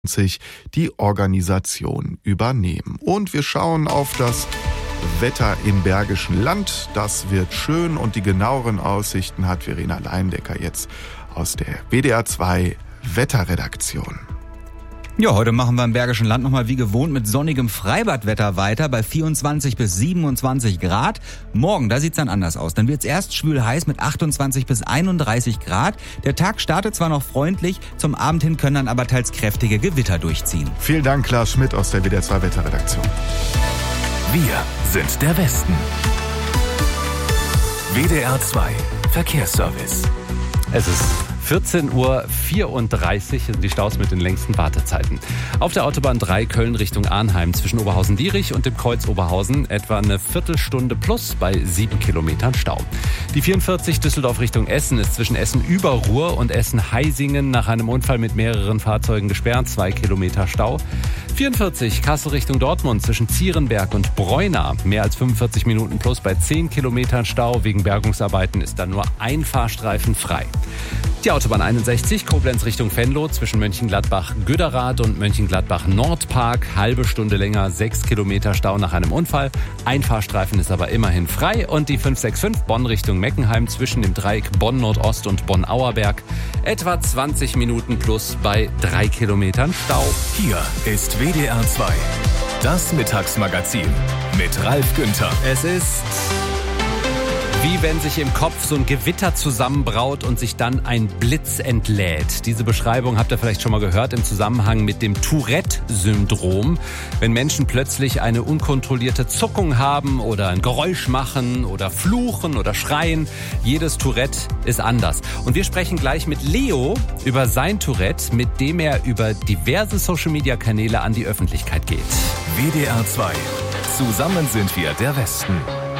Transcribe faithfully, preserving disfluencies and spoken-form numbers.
die Organisation übernehmen. Und wir schauen auf das Wetter im Bergischen Land. Das wird schön und die genaueren Aussichten hat Verena Leindecker jetzt aus der W D R zwei Wetterredaktion. Ja, heute machen wir im Bergischen Land nochmal wie gewohnt mit sonnigem Freibadwetter weiter bei vierundzwanzig bis siebenundzwanzig Grad. Morgen, da sieht's dann anders aus. Dann wird's erst schwül heiß mit achtundzwanzig bis einunddreißig Grad. Der Tag startet zwar noch freundlich, zum Abend hin können dann aber teils kräftige Gewitter durchziehen. Vielen Dank, Klaas Schmidt aus der W D R zwei Wetterredaktion. Wir sind der Westen. W D R zwei Verkehrsservice. Es ist vierzehn Uhr vierunddreißig, sind die Staus mit den längsten Wartezeiten. Auf der Autobahn drei Köln Richtung Arnheim zwischen Oberhausen-Dierich und dem Kreuz Oberhausen etwa eine Viertelstunde plus bei sieben Kilometern Stau. Die vierundvierzig Düsseldorf Richtung Essen ist zwischen Essen-Überruhr und Essen-Heisingen nach einem Unfall mit mehreren Fahrzeugen gesperrt, zwei Kilometer Stau. vierundvierzig Kassel Richtung Dortmund zwischen Zierenberg und Breuna, mehr als fünfundvierzig Minuten plus bei zehn Kilometern Stau. Wegen Bergungsarbeiten ist dann nur ein Fahrstreifen frei. Die Autobahn einundsechzig, Koblenz Richtung Venlo, zwischen Mönchengladbach-Göderath und Mönchengladbach-Nordpark. Halbe Stunde länger, sechs Kilometer Stau nach einem Unfall. Ein Fahrstreifen ist aber immerhin frei. Und die fünf sechs fünf Bonn Richtung Meckenheim zwischen dem Dreieck Bonn-Nordost und Bonn-Auerberg. Etwa zwanzig Minuten plus bei drei Kilometern Stau. Hier ist W D R zwei, das Mittagsmagazin mit Ralf Günther. Es ist wie wenn sich im Kopf so ein Gewitter zusammenbraut und sich dann ein Blitz entlädt. Diese Beschreibung habt ihr vielleicht schon mal gehört im Zusammenhang mit dem Tourette-Syndrom. Wenn Menschen plötzlich eine unkontrollierte Zuckung haben oder ein Geräusch machen oder fluchen oder schreien. Jedes Tourette ist anders. Und wir sprechen gleich mit Leo über sein Tourette, mit dem er über diverse Social-Media-Kanäle an die Öffentlichkeit geht. W D R zwei. Zusammen sind wir der Westen.